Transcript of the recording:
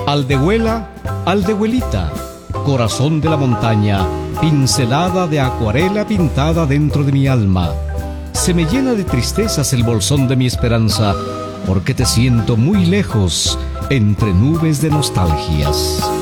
Aldehuela, aldehuelita, corazón de la montaña, pincelada de acuarela pintada dentro de mi alma. Se me llena de tristezas el bolsón de mi esperanza, porque te siento muy lejos, entre nubes de nostalgias.